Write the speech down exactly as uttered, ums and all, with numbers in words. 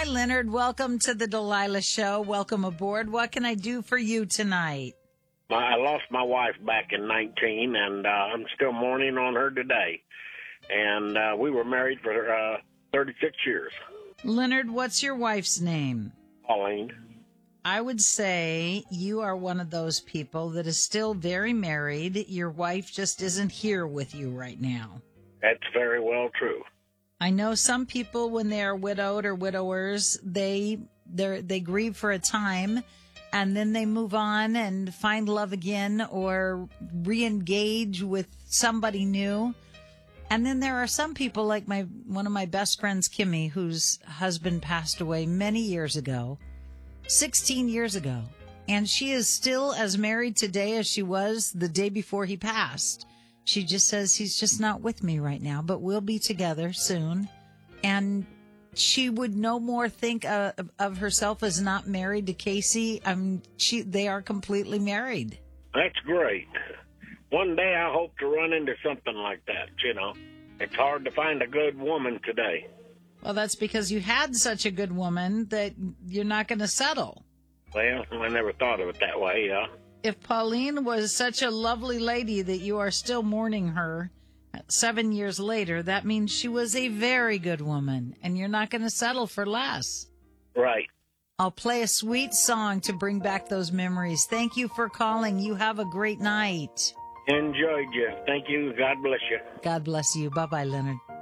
Hi, Leonard. Welcome to the Delilah Show. Welcome aboard. What can I do for you tonight? I lost my wife back in nineteen, and uh, I'm still mourning on her today. And uh, we were married for uh, thirty-six years. Leonard, what's your wife's name? Pauline. I would say you are one of those people that is still very married. Your wife just isn't here with you right now. That's very well true. I know some people, when they are widowed or widowers, they they they grieve for a time, and then they move on and find love again or re-engage with somebody new. And then there are some people like my one of my best friends, Kimmy, whose husband passed away many years ago, sixteen years ago. And she is still as married today as she was the day before he passed. She just says he's just not with me right now, but we'll be together soon. And she would no more think uh, of herself as not married to Casey. Um, she, they are completely married. That's great. One day I hope to run into something like that, you know. It's hard to find a good woman today. Well, that's because you had such a good woman that you're not going to settle. Well, I never thought of it that way, yeah. If Pauline was such a lovely lady that you are still mourning her seven years later, that means she was a very good woman, and you're not going to settle for less. Right. I'll play a sweet song to bring back those memories. Thank you for calling. You have a great night. Enjoyed you. Thank you. God bless you. God bless you. Bye-bye, Leonard.